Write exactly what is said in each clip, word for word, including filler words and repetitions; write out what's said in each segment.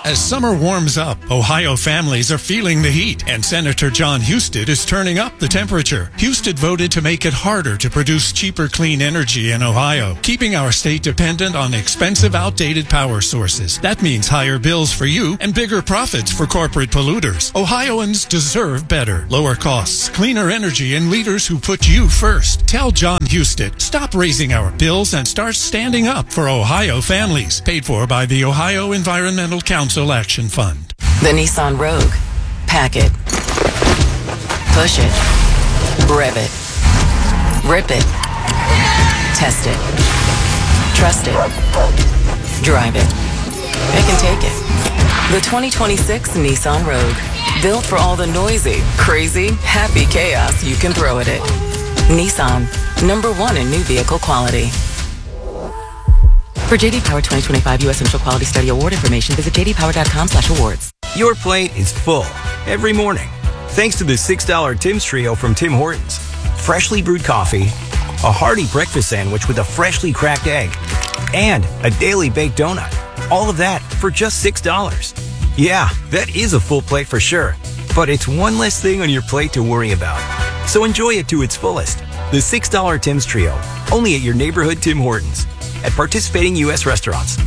As summer warms up, Ohio families are feeling the heat, and Senator John Husted is turning up the temperature. Husted voted to make it harder to produce cheaper, clean energy in Ohio, keeping our state dependent on expensive, outdated power sources. That means higher bills for you and bigger profits for corporate polluters. Ohioans deserve better, lower costs, cleaner energy, and leaders who put you first. Tell John Husted, stop raising our bills and start standing up for Ohio families. Paid for by the Ohio Environmental Council Action Fund. The Nissan Rogue. Pack it. Push it. Rev it. Rip it. Test it. Trust it. Drive it. It can take it. The twenty twenty-six Nissan Rogue. Built for all the noisy, crazy, happy chaos you can throw at it. Nissan. Number one in new vehicle quality. For J D Power twenty twenty-five U S Initial Quality Study Award information, visit j d power dot com slash awards. Your plate is full every morning, thanks to the six dollar Tim's Trio from Tim Hortons. Freshly brewed coffee, a hearty breakfast sandwich with a freshly cracked egg, and a daily baked donut. All of that for just six dollars. Yeah, that is a full plate for sure, but it's one less thing on your plate to worry about. So enjoy it to its fullest. The six dollar Tim's Trio, only at your neighborhood Tim Hortons. At participating U S restaurants.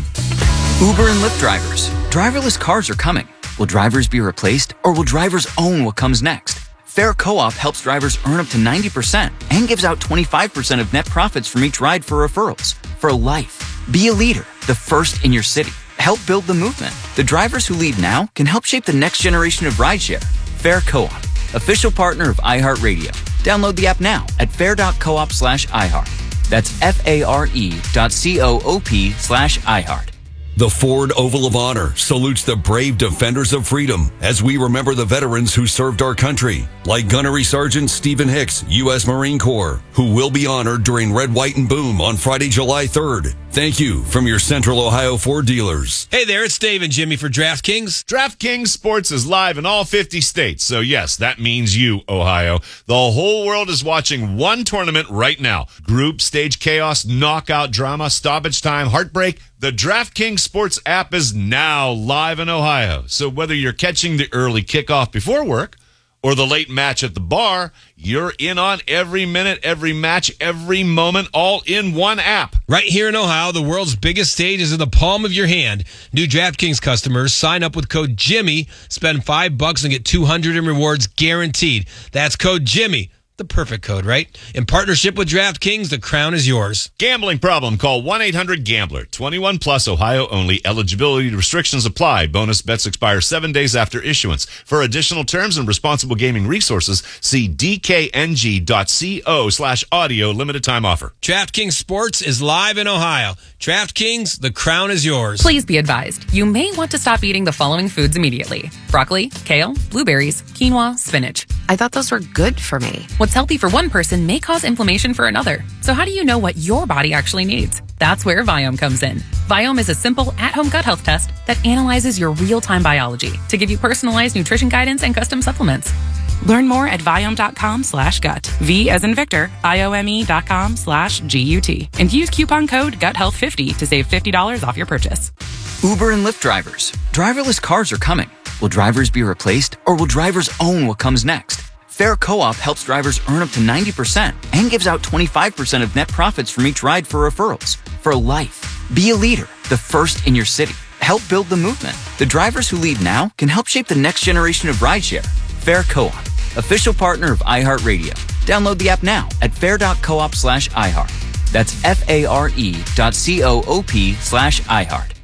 Uber and Lyft drivers. Driverless cars are coming. Will drivers be replaced, or will drivers own what comes next? Fair Co-op helps drivers earn up to ninety percent and gives out twenty-five percent of net profits from each ride for referrals. For life. Be a leader, the first in your city. Help build the movement. The drivers who lead now can help shape the next generation of rideshare. Fair Co-op, official partner of iHeartRadio. Download the app now at fair dot coop slash iHeart. That's F-A-R-E dot C-O-O-P slash iHeart. The Ford Oval of Honor salutes the brave defenders of freedom as we remember the veterans who served our country, like Gunnery Sergeant Stephen Hicks, U S Marine Corps, who will be honored during Red, White, and Boom on Friday, July third. Thank you from your Central Ohio Ford dealers. Hey there, it's Dave and Jimmy for DraftKings. DraftKings Sports is live in all fifty states, so yes, that means you, Ohio. The whole world is watching one tournament right now. Group stage chaos, knockout drama, stoppage time, heartbreak. The DraftKings Sports app is now live in Ohio. So whether you're catching the early kickoff before work or the late match at the bar, you're in on every minute, every match, every moment, all in one app. Right here in Ohio, the world's biggest stage is in the palm of your hand. New DraftKings customers sign up with code Jimmy, spend five bucks and get two hundred in rewards guaranteed. That's code Jimmy. The perfect code, right? In partnership with DraftKings, the crown is yours. Gambling problem? Call one eight hundred gambler. twenty-one plus, Ohio only. Eligibility restrictions apply. Bonus bets expire seven days after issuance. For additional terms and responsible gaming resources, see d k n g dot co slash audio. Limited time offer. DraftKings Sports is live in Ohio. DraftKings, the crown is yours. Please be advised, you may want to stop eating the following foods immediately. Broccoli, kale, blueberries, quinoa, spinach. I thought those were good for me. What's healthy for one person may cause inflammation for another. So how do you know what your body actually needs? That's where Viome comes in. Viome is a simple at-home gut health test that analyzes your real-time biology to give you personalized nutrition guidance and custom supplements. Learn more at Viome.com slash gut. V as in Victor, I-O-M-E dot com slash G-U-T. And use coupon code gut health fifty to save fifty dollars off your purchase. Uber and Lyft drivers. Driverless cars are coming. Will drivers be replaced, or will drivers own what comes next? Fair Co-op helps drivers earn up to ninety percent and gives out twenty-five percent of net profits from each ride for referrals. For life. Be a leader, the first in your city. Help build the movement. The drivers who lead now can help shape the next generation of rideshare. Fair Co-op, official partner of iHeartRadio. Download the app now at fair dot coop slash iHeart. That's F-A-R-E dot C-O-O-P slash iHeart.